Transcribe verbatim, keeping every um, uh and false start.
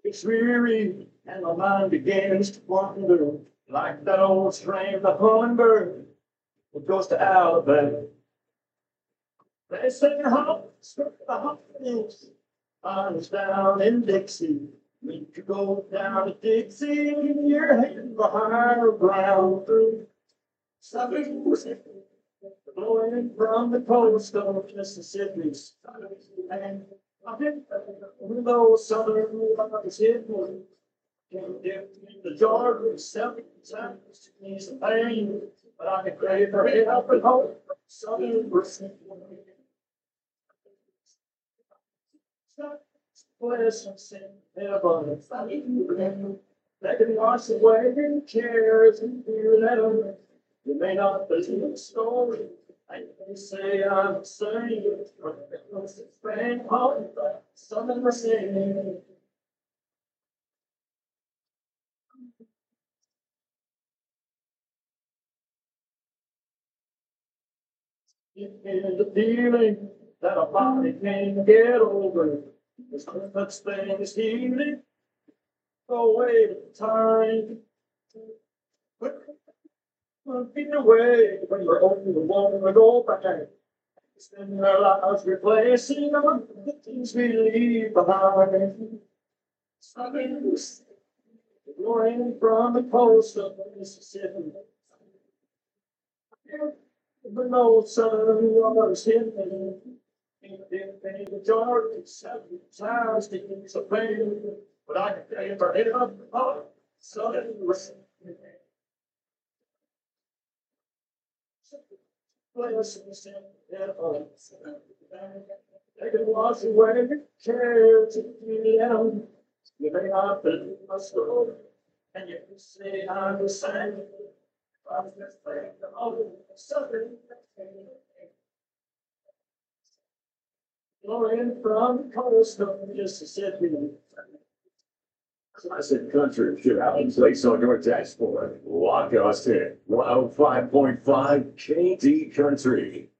It's weary, and my mind begins to wander, like that old strain, the hummingbird, that goes to Alabama. They say hop, skirt the hoppers, mine's down in Dixie. We could go down to Dixie, you're heading for higher ground. Something blowing from the coast of Mississippi. And I think those southern waters hit me. Can dip in the Jordan seven times to ease the pain, but I can pray for help and hope. Southern blessings in heaven. They can wash away your cares and fear them. You may not believe the story. I may say I'm saying, but it's been hard, something we're saying. It is the feeling that a body can't get over. There's no such thing as healing. Go away with time. Get away when you're only the one to go back. Spend their lives replacing the things we leave behind. Something blowing from the coast of Mississippi. But no southern waters hit me. Didn't pay the Jordan seven times to ease the pain, but I can pay for it up oh, southern rain. Blessings in heaven. They can wash away your cares and fear. You may not believe my story, and you can say I'm the same. I'm just saying the whole southern blowing from the coast of Mississippi. Classic country should have in place on your dashboard. Lock us in one oh five point five K D Country.